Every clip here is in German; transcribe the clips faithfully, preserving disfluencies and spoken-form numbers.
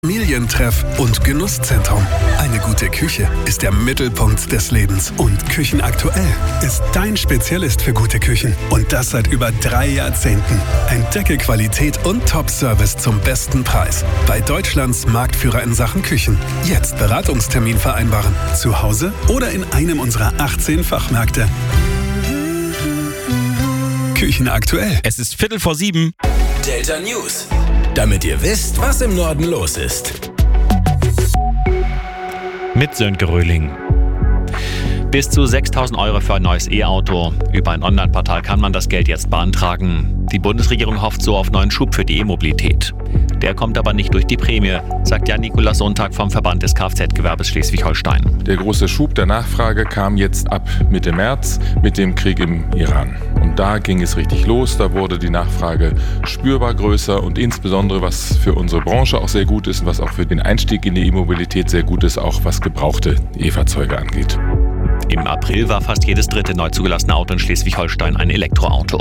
Familientreff und Genusszentrum. Eine gute Küche ist der Mittelpunkt des Lebens. Und Küchenaktuell ist dein Spezialist für gute Küchen. Und das seit über drei Jahrzehnten. Entdecke Qualität und Top-Service zum besten Preis. Bei Deutschlands Marktführer in Sachen Küchen. Jetzt Beratungstermin vereinbaren. Zu Hause oder in einem unserer achtzehn Fachmärkte. Küchenaktuell. Es ist Viertel vor sieben. Delta News. Damit ihr wisst, was im Norden los ist. Mit Sönke Röhling. Bis zu sechstausend Euro für ein neues E-Auto. Über ein Online-Portal kann man das Geld jetzt beantragen. Die Bundesregierung hofft so auf neuen Schub für die E-Mobilität. Der kommt aber nicht durch die Prämie, sagt Jan-Nikolaus Sonntag vom Verband des Kfz-Gewerbes Schleswig-Holstein. Der große Schub der Nachfrage kam jetzt ab Mitte März mit dem Krieg im Iran. Und da ging es richtig los, da wurde die Nachfrage spürbar größer und insbesondere, was für unsere Branche auch sehr gut ist und was auch für den Einstieg in die E-Mobilität sehr gut ist, auch was gebrauchte E-Fahrzeuge angeht. Im April war fast jedes dritte neu zugelassene Auto in Schleswig-Holstein ein Elektroauto.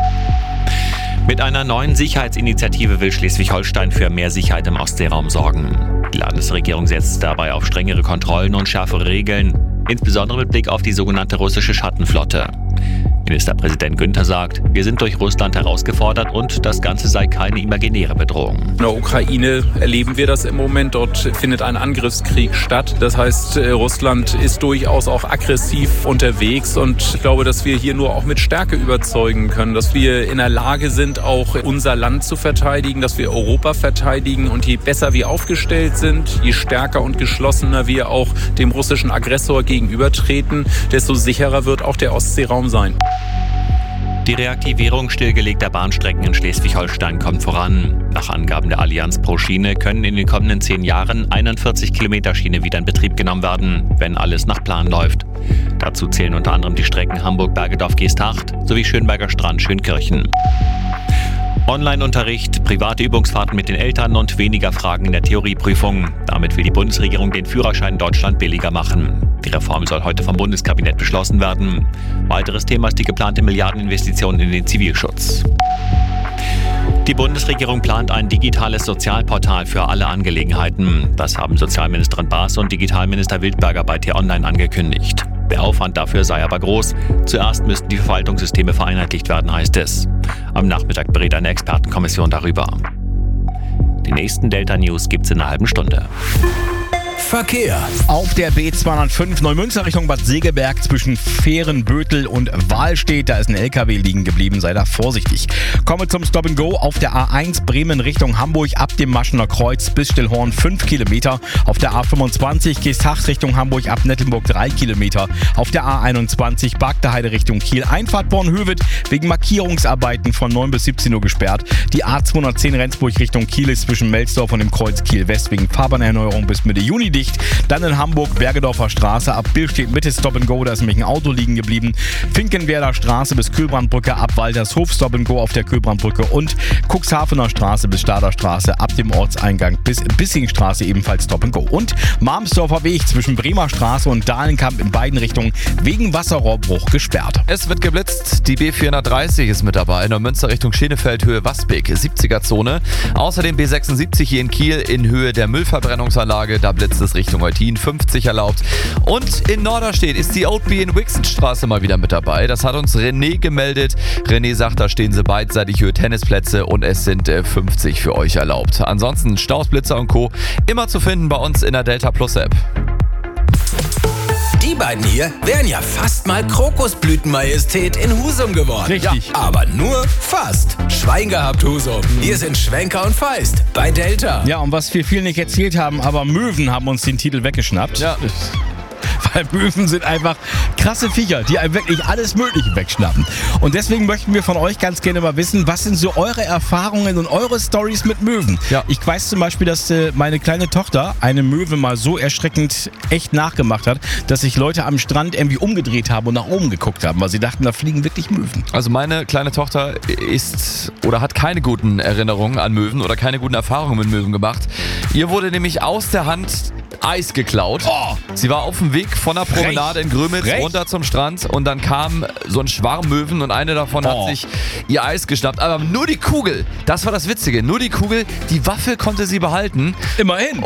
Mit einer neuen Sicherheitsinitiative will Schleswig-Holstein für mehr Sicherheit im Ostseeraum sorgen. Die Landesregierung setzt dabei auf strengere Kontrollen und schärfere Regeln, insbesondere mit Blick auf die sogenannte russische Schattenflotte. Ministerpräsident Günther sagt, wir sind durch Russland herausgefordert und das Ganze sei keine imaginäre Bedrohung. In der Ukraine erleben wir das im Moment. Dort findet ein Angriffskrieg statt. Das heißt, Russland ist durchaus auch aggressiv unterwegs und ich glaube, dass wir hier nur auch mit Stärke überzeugen können, dass wir in der Lage sind, auch unser Land zu verteidigen, dass wir Europa verteidigen und je besser wir aufgestellt sind, je stärker und geschlossener wir auch dem russischen Aggressor gegenübertreten, desto sicherer wird auch der Ostseeraum sein. Die Reaktivierung stillgelegter Bahnstrecken in Schleswig-Holstein kommt voran. Nach Angaben der Allianz pro Schiene können in den kommenden zehn Jahren einundvierzig Kilometer Schiene wieder in Betrieb genommen werden, wenn alles nach Plan läuft. Dazu zählen unter anderem die Strecken Hamburg-Bergedorf-Geesthacht sowie Schönberger Strand-Schönkirchen. Online-Unterricht, private Übungsfahrten mit den Eltern und weniger Fragen in der Theorieprüfung. Damit will die Bundesregierung den Führerschein in Deutschland billiger machen. Die Reform soll heute vom Bundeskabinett beschlossen werden. Weiteres Thema ist die geplante Milliardeninvestition in den Zivilschutz. Die Bundesregierung plant ein digitales Sozialportal für alle Angelegenheiten. Das haben Sozialministerin Baas und Digitalminister Wildberger bei T-Online angekündigt. Der Aufwand dafür sei aber groß. Zuerst müssten die Verwaltungssysteme vereinheitlicht werden, heißt es. Am Nachmittag berät eine Expertenkommission darüber. Die nächsten Delta News gibt's in einer halben Stunde. Verkehr. Auf der B zweihundertfünf Neumünster Richtung Bad Segeberg zwischen Fehrenbötel und Wahlstedt, da ist ein L K W liegen geblieben, sei da vorsichtig. Komme zum Stop and Go auf der A eins Bremen Richtung Hamburg ab dem Maschener Kreuz bis Stillhorn fünf Kilometer. Auf der A fünfundzwanzig Geesthacht Richtung Hamburg ab Nettelburg drei Kilometer. Auf der A einundzwanzig Bagdeheide Richtung Kiel Einfahrt Bornhöved wegen Markierungsarbeiten von neun bis siebzehn Uhr gesperrt. Die A zweihundertzehn Rendsburg Richtung Kiel ist zwischen Melsdorf und dem Kreuz Kiel West wegen Fahrbahnerneuerung bis Mitte Juni dicht. Dann in Hamburg Bergedorfer Straße ab Billstedt Mitte Stop and Go, da ist nämlich ein Auto liegen geblieben. Finkenwerder Straße bis Kühlbrandbrücke ab Waltershof Stop and Go auf der Kühlbrandbrücke und Cuxhavener Straße bis Stader Straße ab dem Ortseingang bis Bissingstraße ebenfalls Stop and Go. Und Marmsdorfer Weg zwischen Bremer Straße und Dahlenkamp in beiden Richtungen wegen Wasserrohrbruch gesperrt. Es wird geblitzt, die B vierhundertdreißig ist mit dabei, Neumünster Richtung Schenefeld, Höhe Wasbeck, siebziger Zone. Außerdem B sechsundsiebzig hier in Kiel in Höhe der Müllverbrennungsanlage, da blitzt es Richtung Eutin, fünfzig erlaubt. Und in Norderstedt ist die Oatby in Wixenstraße mal wieder mit dabei. Das hat uns René gemeldet. René sagt, da stehen sie beidseitig Höhe Tennisplätze und es sind äh, fünfzig für euch erlaubt. Ansonsten Staus, Blitzer und Co. immer zu finden bei uns in der Delta Plus App. Die beiden hier wären ja fast mal Krokusblütenmajestät in Husum geworden. Richtig. Ja, aber nur fast. Schwein gehabt, Husum. Hier sind Schwenker und Feist bei Delta. Ja, und was wir viel nicht erzählt haben, aber Möwen haben uns den Titel weggeschnappt. Ja. Weil Möwen sind einfach krasse Viecher, die einem wirklich alles Mögliche wegschnappen. Und deswegen möchten wir von euch ganz gerne mal wissen, was sind so eure Erfahrungen und eure Storys mit Möwen? Ja. Ich weiß zum Beispiel, dass äh, meine kleine Tochter eine Möwe mal so erschreckend echt nachgemacht hat, dass sich Leute am Strand irgendwie umgedreht haben und nach oben geguckt haben, weil sie dachten, da fliegen wirklich Möwen. Also meine kleine Tochter ist oder hat keine guten Erinnerungen an Möwen oder keine guten Erfahrungen mit Möwen gemacht. Ihr wurde nämlich aus der Hand Eis geklaut. Oh. Sie war auf dem Weg von der Promenade in Grömitz Frech. runter zum Strand und dann kam so ein Schwarm Möwen und eine davon Oh. hat sich ihr Eis geschnappt. Aber nur die Kugel, das war das Witzige, nur die Kugel, die Waffel konnte sie behalten. Immerhin.